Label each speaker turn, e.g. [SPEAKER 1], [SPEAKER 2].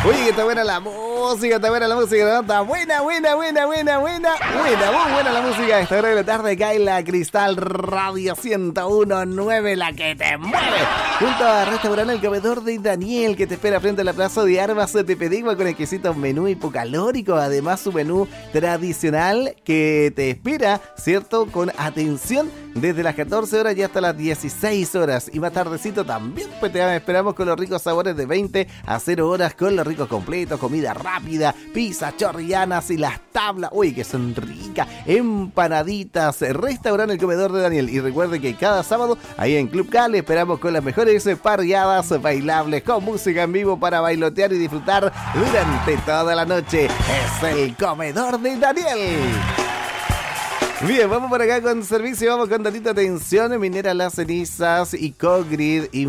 [SPEAKER 1] Oye, que está buena la música, está buena la música, ¿no? Está buena, muy buena la música. A esta hora de la tarde cae la Cristal Radio 101.9, la que te mueve. Junto a Restaurante El Comedor de Daniel, que te espera frente a la Plaza de Armas de Pedigua con exquisitos menú hipocalórico. Además, su menú tradicional que te espera, ¿cierto? Con atención desde las 14 horas y hasta las 16 horas. Y más tardecito también, pues te esperamos con los ricos sabores de 20 a 0 horas, con los ricos completos, comida rápida, pizzas chorrianas y las tablas, uy, que son ricas, empanaditas. Restaurante El Comedor de Daniel. Y recuerde que cada sábado, ahí en Club Cal, esperamos con las mejores parrilladas bailables, con música en vivo para bailotear y disfrutar durante toda la noche. Es El Comedor de Daniel. Bien, vamos por acá con servicio, vamos con tantita atención. Minera Las Cenizas y Cogrid